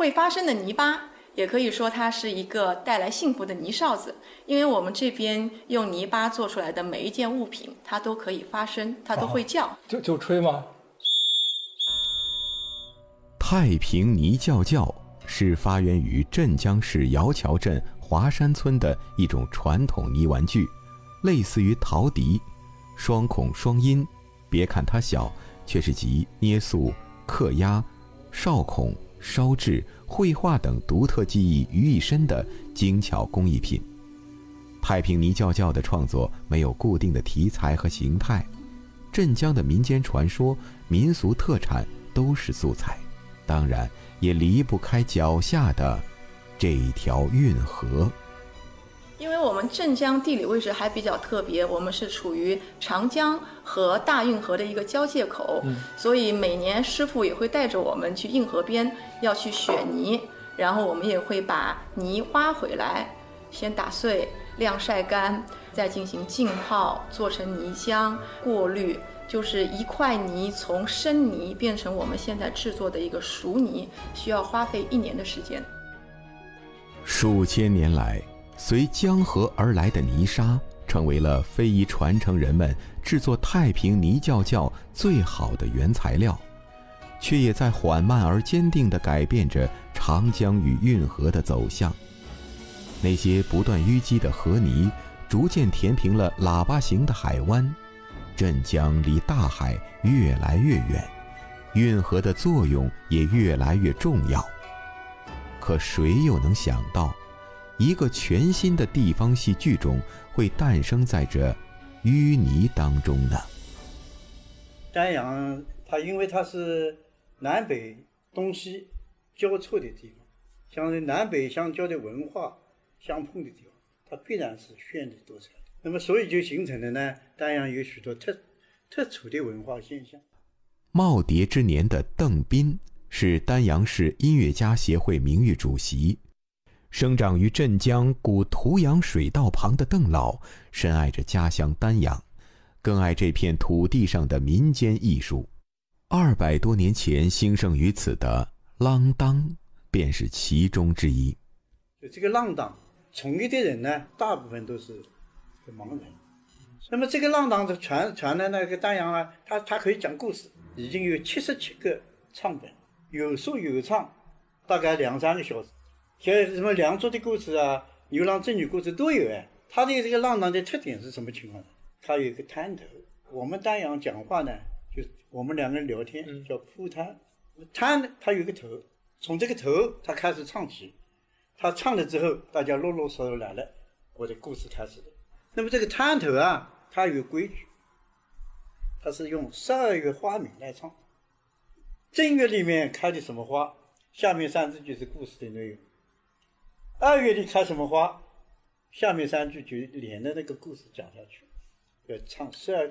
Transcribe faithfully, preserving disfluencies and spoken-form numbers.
会发声的泥巴，也可以说它是一个带来幸福的泥哨子，因为我们这边用泥巴做出来的每一件物品，它都可以发声，它都会叫。 啊、就就吹吗？ 太平泥叫叫是发源于镇江市姚桥镇华山村的一种传统泥玩具，类似于陶笛，双孔双音。别看它小，却是集捏塑、刻压、哨孔、烧制、绘画等独特技艺于一身的精巧工艺品。太平泥叫叫的创作没有固定的题材和形态，镇江的民间传说、民俗特产都是素材，当然也离不开脚下的这一条运河。 因为我们镇江地理位置还比较特别，我们是处于长江和大运河的一个交界口、嗯、所以每年师傅也会带着我们去运河边要去选泥，然后我们也会把泥挖回来，先打碎晾晒干，再进行浸泡，做成泥浆，过滤，就是一块泥从生泥变成我们现在制作的一个熟泥，需要花费一年的时间。 数千年来，随江河而来的泥沙成为了非遗传承人们制作太平泥叫叫最好的原材料，却也在缓慢而坚定地改变着长江与运河的走向。那些不断淤积的河泥逐渐填平了喇叭形的海湾，镇江离大海越来越远，运河的作用也越来越重要。可谁又能想到，一个全新的地方戏剧种会诞生在这淤泥当中呢？ 丹阳它因为它是南北东西交错的地方，像南北相交的文化相碰的地方，它必然是绚丽多彩的。那么所以就形成了呢，丹阳有许多特特殊的文化现象。 耄耋之年的邓斌是丹阳市音乐家协会名誉主席。生长于镇江古涂阳水道旁的邓老深爱着家乡丹阳，更爱这片土地上的民间艺术。二百多年前兴盛于此的啷当便是其中之一。 这个啷当从业的人呢，大部分都是盲人。那么这个啷当的传传的那个丹阳啊，他他可以讲故事，已经有七十七个唱本，有说有唱，大概两三个小时。像什么梁祝的故事啊、牛郎织女故事都有哎。他的这个啷当的特点是什么情况呢？他有一个滩头，我们丹阳讲话呢，就我们两个人聊天叫铺滩。滩他有一个头，从这个头他开始唱起，他唱了之后，大家啰啰嗦嗦来了，我的故事开始了。那么这个滩头啊，它有规矩，它是用十二月花名来唱。正月里面开的什么花，下面三字就是故事的内容。二月里开什么花，下面三句就连着那个故事讲下去，要唱十二